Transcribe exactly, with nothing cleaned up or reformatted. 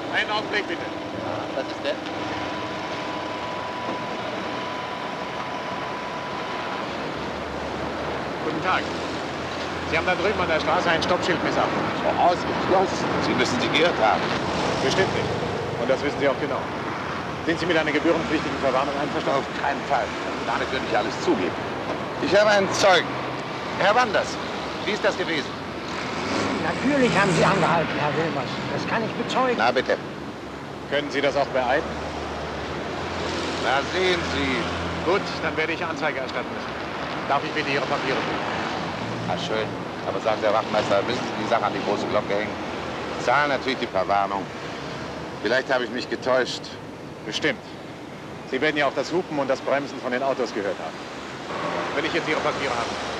Einen Augenblick, bitte. Was ist denn? Guten Tag. Sie haben da drüben an der Straße ein Stoppschild missachtet. Ausgeschlossen. Sie müssen sich geirrt haben. Bestimmt nicht. Und das wissen Sie auch genau. Sind Sie mit einer gebührenpflichtigen Verwarnung einverstanden? Auf keinen Fall. Damit würde ich alles zugeben. Ich habe einen Zeugen. Herr Wanders, wie ist das gewesen? Natürlich haben Sie angehalten, Herr Wilmers. Das kann ich bezeugen. Na bitte. Können Sie das auch beeiden? Na sehen Sie. Gut, dann werde ich Anzeige erstatten müssen. Darf ich bitte Ihre Papiere sehen? Na schön. Aber sagen Sie, Herr Wachtmeister, müssen Sie die Sache an die große Glocke hängen? Zahlen natürlich die Verwarnung. Vielleicht habe ich mich getäuscht. Bestimmt. Sie werden ja auch das Hupen und das Bremsen von den Autos gehört haben. Will ich jetzt Ihre Papiere haben?